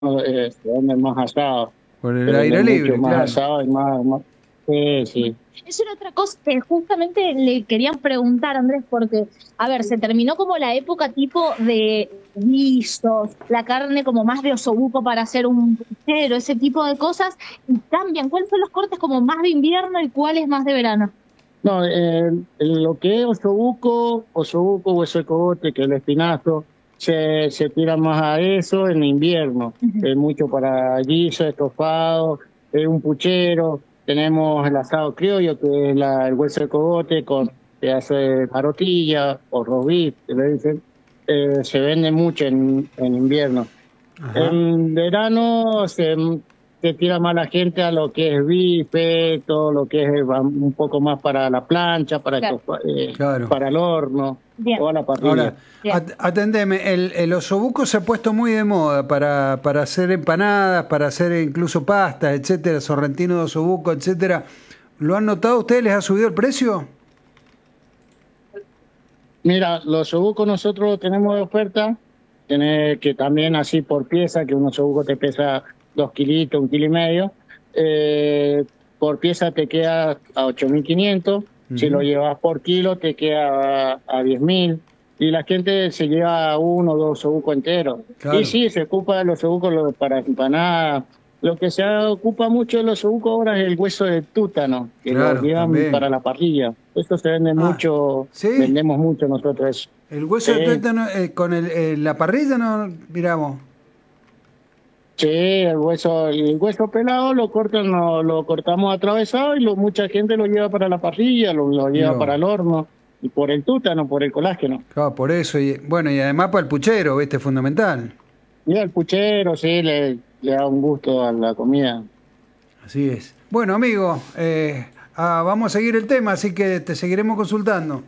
se venden más asados. Por Se el aire venden libre, mucho más claro. asados y más. Sí, sí. Eso era otra cosa que justamente le querían preguntar, Andrés, porque, a ver, se terminó como la época tipo de guisos, la carne como más de osobuco para hacer un puchero, ese tipo de cosas, y cambian. ¿Cuáles son los cortes como más de invierno y cuáles más de verano? No, lo que es osobuco, hueso de cogote, que es el espinazo, se tira más a eso en invierno. Es mucho para guiso, estofado, un puchero. Tenemos el asado criollo, que es el hueso de cogote con pedazo de parotilla o roast beef, que le dicen. Se vende mucho en invierno. Ajá. En verano se tira más la gente a lo que es bife, todo lo que es un poco más para la plancha, Claro. Claro. para el horno Bien. o a la parrilla. Ahora, Bien. atendeme, el osobuco se ha puesto muy de moda para hacer empanadas, para hacer incluso pastas, etcétera, sorrentino de osobuco, etcétera. ¿Lo han notado ustedes? ¿Les ha subido el precio? Mira, los osobucos nosotros tenemos de oferta, que también así por pieza, que un osobuco te pesa 2 kilitos, 1,5 kilos. Por pieza te queda a 8.500. Si lo llevas por kilo te queda a 10.000. Y la gente se lleva uno o dos osobucos enteros. Claro. Y sí, se ocupa de los osobucos para empanadas. Lo que se ocupa mucho de los osobucos ahora es el hueso de tútano, que Claro, lo llevan también. para la parrilla. Eso se vende mucho, ¿sí? vendemos mucho nosotros eso. El hueso de tuétano con la parrilla no, miramos. Sí, el hueso pelado lo cortamos atravesado y mucha gente lo lleva para la parrilla, lo lleva para el horno, y por el tútano, por el colágeno. Claro, por eso. Y, bueno, y además para el puchero, ¿viste? Fundamental. Y el puchero, sí, le da un gusto a la comida. Así es. Bueno, amigo, vamos a seguir el tema, así que te seguiremos consultando.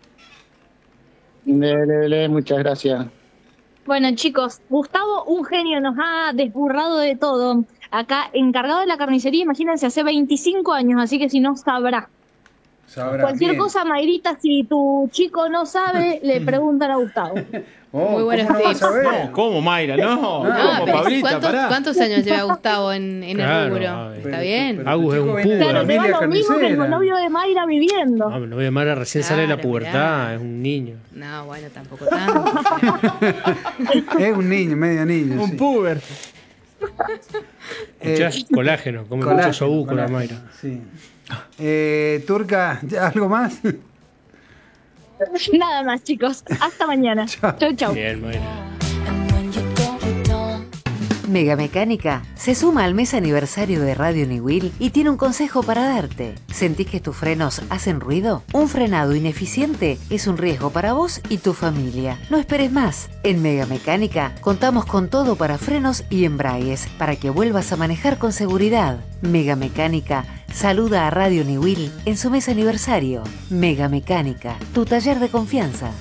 Muchas gracias. Bueno, chicos, Gustavo, un genio, nos ha desburrado de todo. Acá, encargado de la carnicería, imagínense, hace 25 años, así que si no sabrá. Cualquier cosa, Mayrita, si tu chico no sabe, le preguntan a Gustavo. Muy buenos tips. No, ¿cómo, Mayra? No, No, ¿cómo, pero Pablita? Pará. ¿cuántos años lleva Gustavo en Claro, el a rubro? ver. ¿Está bien? Agus es un Pero puber. te va lo mismo que el novio de Mayra viviendo. No, el novio de Mayra recién sale de la Claro, pubertad, mirá. es un niño. No, bueno, tampoco tanto. Es un niño, medio niño. Un sí. puber. Escuchás, colágeno, come mucho osobuco la Mayra. Sí. Turca, ¿algo más? Nada más, chicos. Hasta mañana. Chau, chau. Bien, Mayra. Mega Mecánica se suma al mes aniversario de Radio Niwil y tiene un consejo para darte. ¿Sentís que tus frenos hacen ruido? Un frenado ineficiente es un riesgo para vos y tu familia. No esperes más. En Mega Mecánica contamos con todo para frenos y embragues para que vuelvas a manejar con seguridad. Mega Mecánica saluda a Radio Niwil en su mes aniversario. Mega Mecánica, tu taller de confianza.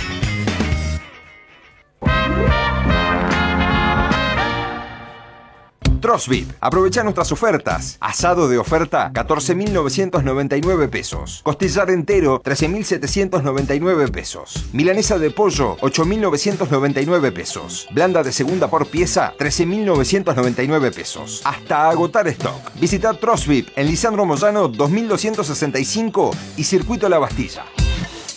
Trosvip. Aprovecha nuestras ofertas. Asado de oferta, 14.999 pesos. Costillar entero, 13.799 pesos. Milanesa de pollo, 8.999 pesos. Blanda de segunda por pieza, 13.999 pesos. Hasta agotar stock. Visita Trosvip en Lisandro Moyano 2265 y Circuito La Bastilla.